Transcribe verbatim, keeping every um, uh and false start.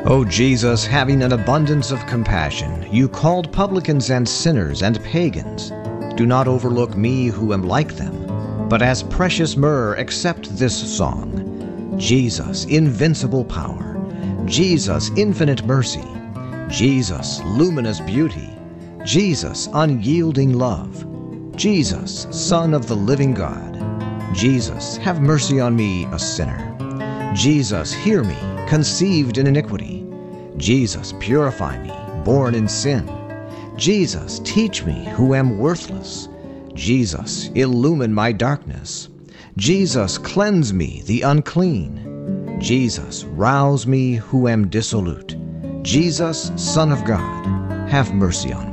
O Jesus, having an abundance of compassion, you called publicans and sinners and pagans. Do not overlook me who am like them, but as precious myrrh accept this song. Jesus, invincible power. Jesus, infinite mercy. Jesus, luminous beauty. Jesus, unyielding love. Jesus, Son of the living God. Jesus, have mercy on me, a sinner. Jesus, hear me, conceived in iniquity. Jesus, purify me, born in sin. Jesus, teach me who am worthless. Jesus, illumine my darkness. Jesus, cleanse me, the unclean. Jesus, rouse me who am dissolute. Jesus, Son of God, have mercy on me.